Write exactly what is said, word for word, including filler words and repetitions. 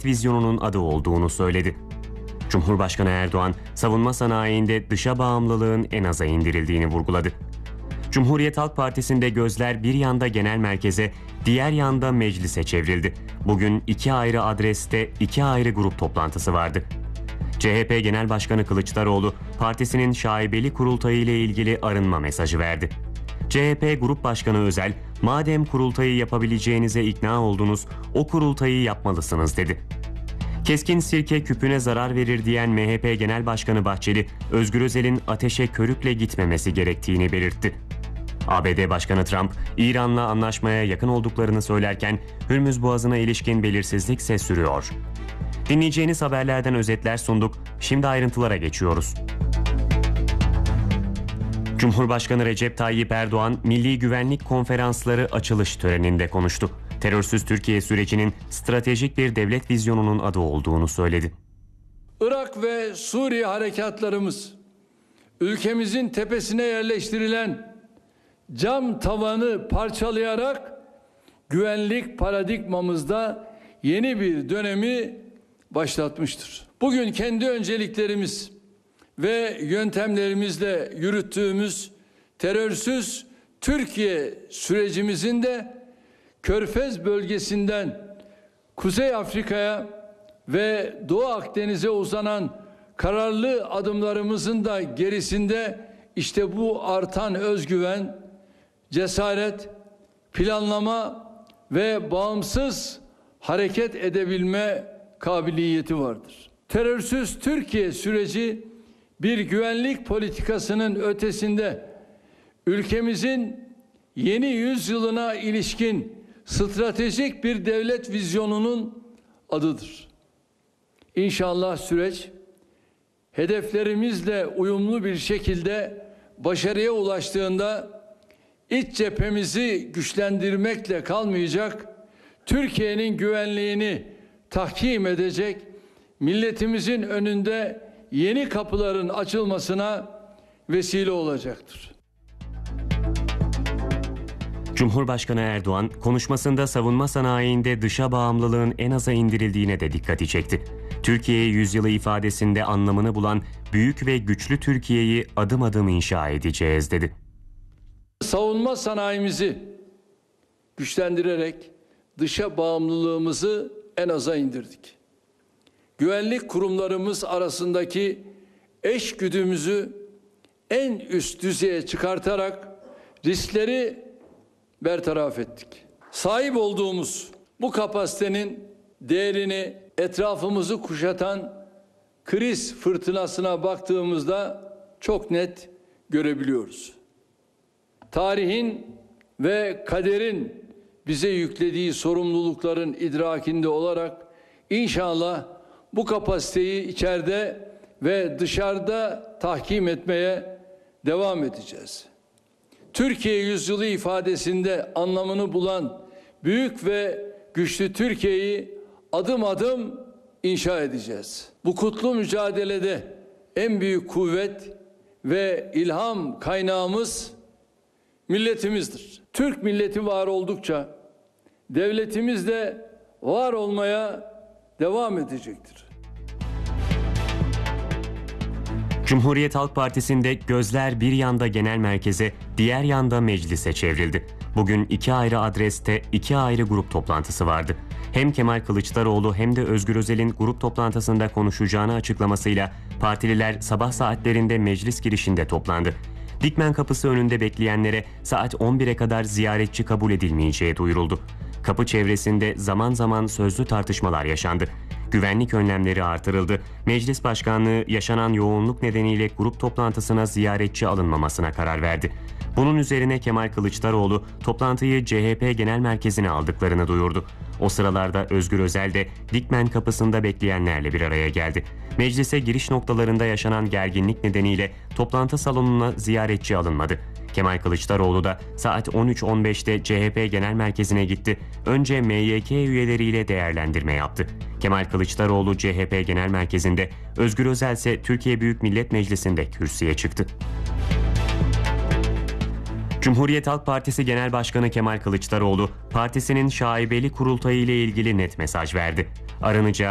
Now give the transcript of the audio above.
devlet vizyonunun adı olduğunu söyledi. Cumhurbaşkanı Erdoğan, savunma sanayinde dışa bağımlılığın en aza indirildiğini vurguladı. Cumhuriyet Halk Partisi'nde gözler bir yanda genel merkeze, diğer yanda meclise çevrildi. Bugün iki ayrı adreste iki ayrı grup toplantısı vardı. C H P Genel Başkanı Kılıçdaroğlu, partisinin şaibeli kurultayı ile ilgili arınma mesajı verdi. C H P Grup Başkanı Özel, "Madem kurultayı yapabileceğinize ikna oldunuz, o kurultayı yapmalısınız." dedi. Keskin sirke küpüne zarar verir diyen M H P Genel Başkanı Bahçeli, Özgür Özel'in ateşe körükle gitmemesi gerektiğini belirtti. A B D Başkanı Trump, İran'la anlaşmaya yakın olduklarını söylerken Hürmüz Boğazı'na ilişkin belirsizlik ise sürüyor. Dinleyeceğiniz haberlerden özetler sunduk. Şimdi ayrıntılara geçiyoruz. Cumhurbaşkanı Recep Tayyip Erdoğan, Milli Güvenlik Konferansları açılış töreninde konuştu. Terörsüz Türkiye sürecinin stratejik bir devlet vizyonunun adı olduğunu söyledi. Irak ve Suriye harekatlarımız, ülkemizin tepesine yerleştirilen cam tavanı parçalayarak güvenlik paradigmamızda yeni bir dönemi başlatmıştır. Bugün kendi önceliklerimiz ve yöntemlerimizle yürüttüğümüz terörsüz Türkiye sürecimizin de Körfez bölgesinden Kuzey Afrika'ya ve Doğu Akdeniz'e uzanan kararlı adımlarımızın da gerisinde işte bu artan özgüven, cesaret, planlama ve bağımsız hareket edebilme kabiliyeti vardır. Terörsüz Türkiye süreci bir güvenlik politikasının ötesinde ülkemizin yeni yüzyılına ilişkin stratejik bir devlet vizyonunun adıdır. İnşallah süreç hedeflerimizle uyumlu bir şekilde başarıya ulaştığında iç cephemizi güçlendirmekle kalmayacak, Türkiye'nin güvenliğini tahkim edecek, milletimizin önünde yeni kapıların açılmasına vesile olacaktır. Cumhurbaşkanı Erdoğan, konuşmasında savunma sanayinde dışa bağımlılığın en aza indirildiğine de dikkati çekti. Türkiye yüzyılı ifadesinde anlamını bulan büyük ve güçlü Türkiye'yi adım adım inşa edeceğiz dedi. Savunma sanayimizi güçlendirerek dışa bağımlılığımızı en aza indirdik. Güvenlik kurumlarımız arasındaki eşgüdümüzü en üst düzeye çıkartarak riskleri bertaraf ettik. Sahip olduğumuz bu kapasitenin değerini etrafımızı kuşatan kriz fırtınasına baktığımızda çok net görebiliyoruz. Tarihin ve kaderin bize yüklediği sorumlulukların idrakinde olarak inşallah bu kapasiteyi içeride ve dışarıda tahkim etmeye devam edeceğiz. Türkiye yüzyılı ifadesinde anlamını bulan büyük ve güçlü Türkiye'yi adım adım inşa edeceğiz. Bu kutlu mücadelede en büyük kuvvet ve ilham kaynağımız milletimizdir. Türk milleti var oldukça devletimiz de var olmaya devam edecektir. Cumhuriyet Halk Partisi'nde gözler bir yanda genel merkeze, diğer yanda meclise çevrildi. Bugün iki ayrı adreste iki ayrı grup toplantısı vardı. Hem Kemal Kılıçdaroğlu hem de Özgür Özel'in grup toplantısında konuşacağını açıklamasıyla partililer sabah saatlerinde meclis girişinde toplandı. Dikmen Kapısı önünde bekleyenlere saat on bire kadar ziyaretçi kabul edilmeyeceği duyuruldu. Kapı çevresinde zaman zaman sözlü tartışmalar yaşandı. Güvenlik önlemleri artırıldı. Meclis Başkanlığı yaşanan yoğunluk nedeniyle grup toplantısına ziyaretçi alınmamasına karar verdi. Bunun üzerine Kemal Kılıçdaroğlu toplantıyı C H P Genel Merkezi'ne aldıklarını duyurdu. O sıralarda Özgür Özel de Dikmen Kapısı'nda bekleyenlerle bir araya geldi. Meclise giriş noktalarında yaşanan gerginlik nedeniyle toplantı salonuna ziyaretçi alınmadı. Kemal Kılıçdaroğlu da saat on üç on beşte C H P Genel Merkezi'ne gitti. Önce M Y K üyeleriyle değerlendirme yaptı. Kemal Kılıçdaroğlu C H P Genel Merkezi'nde, Özgür Özel ise Türkiye Büyük Millet Meclisi'nde kürsüye çıktı. Cumhuriyet Halk Partisi Genel Başkanı Kemal Kılıçdaroğlu, partisinin şaibeli kurultayı ile ilgili net mesaj verdi. Arınacağı